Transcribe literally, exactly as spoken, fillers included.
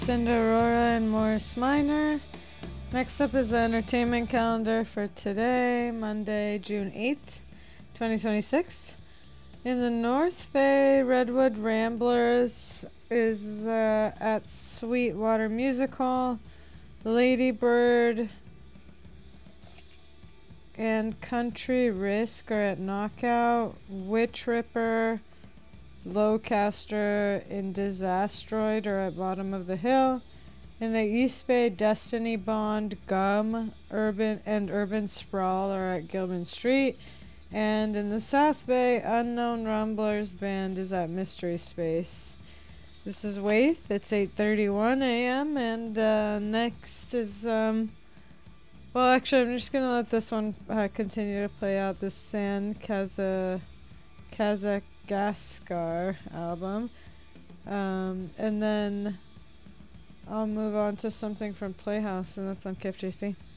Cinda Aurora and Morris Minor. Next up is the entertainment calendar for today, Monday, June eighth, twenty twenty-six. In the North Bay, Redwood Ramblers is uh, at Sweetwater Music Hall. Ladybird and Country Risk are at Knockout. Witch Ripper, Lowcaster, and Disastroid are at Bottom of the Hill. In the East Bay, Destiny Bond, Gum, Urban, and Urban Sprawl are at Gilman Street. And in the South Bay, Unknown Rumblers Band is at Mystery Space. This is Waith. It's eight thirty-one a.m. And uh, next is, um, well, actually, I'm just going to let this one uh, continue to play out. This San Kaza, Kazakhstar album. Um, and then I'll move on to something from Playhouse, and that's on K F J C.